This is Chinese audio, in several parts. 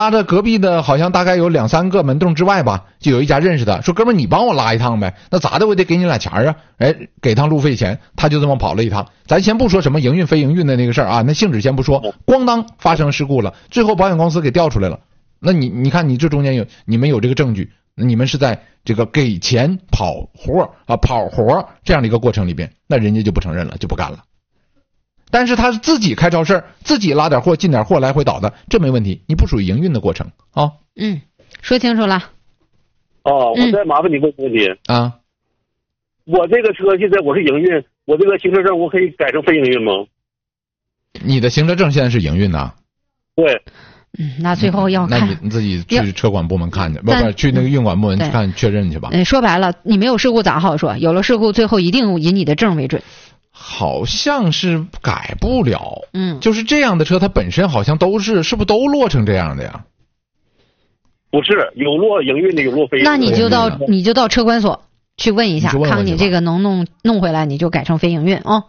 拉着隔壁的好像大概有2、3个门洞之外吧，就有一家认识的，说哥们你帮我拉一趟呗，那咋的我得给你俩钱啊，给趟路费钱，他就这么跑了一趟。咱先不说什么营运非营运的那个事儿啊，那性质先不说，咣当发生事故了，最后保险公司给调出来了。那你看你这中间你们有这个证据，你们是在这个给钱跑活这样的一个过程里边，那人家就不承认了，就不干了。但是他是自己开超市，自己拉点货进点货来回倒的，这没问题，你不属于营运的过程啊。 说清楚了。 我再麻烦你问个问题啊。 我这个车现在我是营运，我这个行车证我可以改成非营运吗？ 你的行车证现在是营运的？ 对。 那最后要看， 那你自己去车管部门看去，不去那个运管部门看确认去吧。 说白了，你没有事故咋好说？有了事故，最后一定以你的证为准。 好像是改不了，就是这样的车，它本身好像是不是都落成这样的呀？ 不是，有落营运的，有落非营运的。 那你就到车管所去问一下，看看你这个能弄回来，你就改成非营运啊。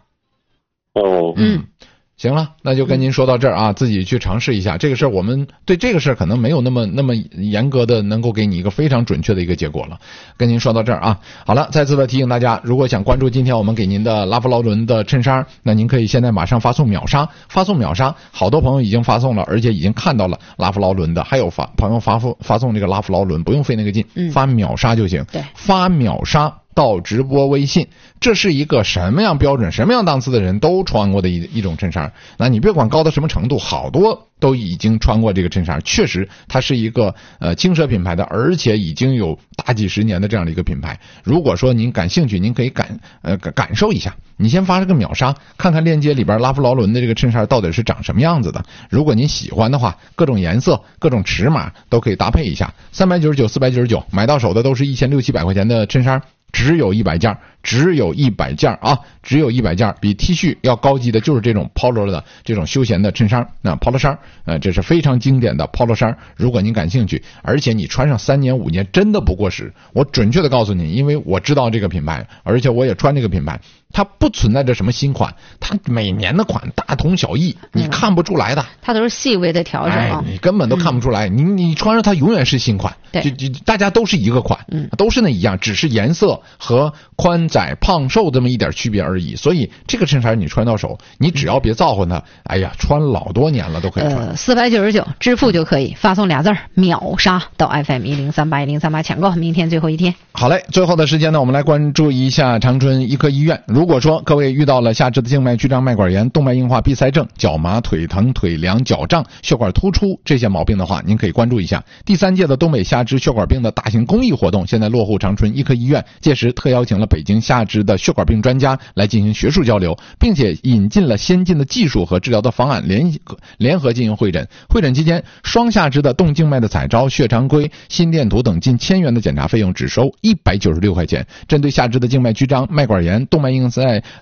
行了，那就跟您说到这儿啊，自己去尝试一下这个事儿。我们对这个事儿可能没有那么严格的能够给你一个非常准确的一个结果了。跟您说到这儿啊，好了，再次的提醒大家，如果想关注今天我们给您的拉夫劳伦的衬衫，那您可以现在马上发送秒杀，好多朋友已经发送了，而且已经看到了拉夫劳伦的，还有朋友发送这个拉夫劳伦，不用费那个劲，发秒杀就行。 对， 发秒杀到直播微信，这是一个什么样标准、什么样档次的人都穿过的一种衬衫。那你别管高到什么程度，好多都已经穿过这个衬衫，确实它是一个轻奢品牌的，而且已经有大几十年的这样的一个品牌。如果说您感兴趣，您可以感受一下，你先发这个秒杀，看看链接里边拉夫劳伦的这个衬衫到底是长什么样子的。如果您喜欢的话，各种颜色、各种尺码都可以搭配一下，399、499，买到手的都是1600、700块钱的衬衫。只有100件啊，只有100件，比 T 恤要高级的就是这种 Polo 的这种休闲的衬衫，那 Polo 衫，这是非常经典的 Polo 衫。如果您感兴趣，而且你穿上3年5年真的不过时，我准确的告诉你，因为我知道这个品牌，而且我也穿这个品牌，它不存在着什么新款，它每年的款大同小异，你看不出来的， 它都是细微的调整啊， 你根本都看不出来，你穿上它永远是新款，就大家都是一个款，都是那一样，只是颜色和宽窄胖瘦这么一点区别而已。所以这个衬衫你穿到手，你只要别造化它，哎呀，穿老多年了都可以穿。 499支付就可以，发送俩字秒杀到 FM10381038抢购，明天最后一天。 好嘞，最后的时间呢，我们来关注一下长春医科医院。如果说各位遇到了下肢的静脉曲张、脉管炎、动脉硬化、闭塞症、脚麻、腿疼、腿凉、脚胀、血管突出这些毛病的话，您可以关注一下第3届的东北下肢血管病的大型公益活动，现在落户长春医科医院。届时特邀请了北京下肢的血管病专家来进行学术交流，并且引进了先进的技术和治疗的方案，联合进行会诊。会诊期间，双下肢的动静脉的彩超、血常规、心电图等近1000元的检查费用只收196块钱。针对下肢的静脉曲张、脉管炎、动脉硬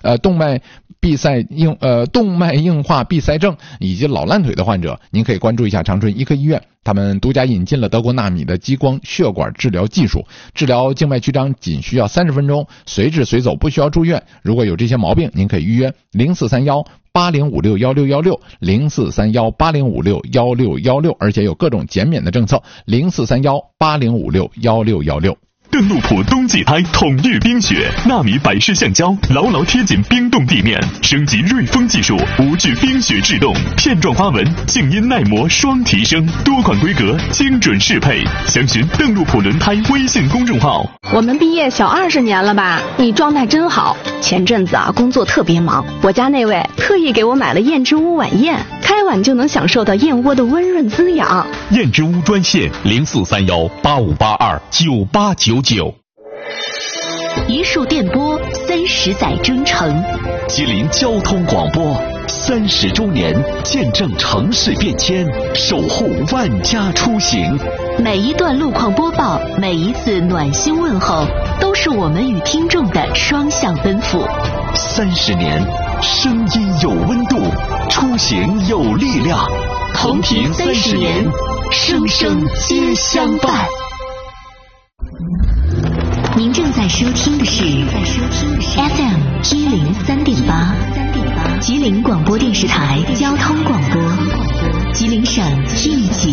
化闭塞症以及老烂腿的患者，您可以关注一下长春医科医院，他们独家引进了德国纳米的激光血管治疗技术，治疗静脉曲张仅需要30分钟，随治随走，不需要住院。如果有这些毛病，您可以预约043180561616 043180561616，而且有各种减免的政策043180561616。 邓禄普冬季胎统御冰雪，纳米百式橡胶牢牢贴紧冰冻地面，升级锐风技术，无惧冰雪制冻，片状花纹，静音耐磨双提升，多款规格，精准适配。详询邓禄普轮胎微信公众号。 我们毕业小20年了吧？你状态真好。前阵子工作特别忙，我家那位特意给我买了燕之屋晚宴，开碗就能享受到燕窝的温润滋养。 燕之屋专线043185829899。 一束电波，30载征程。 吉林交通广播30周年，见证城市变迁，守护万家出行。 每一段路况播报，每一次暖心问候，都是我们与听众的双向奔赴。 30年，声音有温度，出行有力量。 同频30年，生生皆相伴。您正在收听的是 FM103.8，吉林广播电视台交通广播，吉林省一级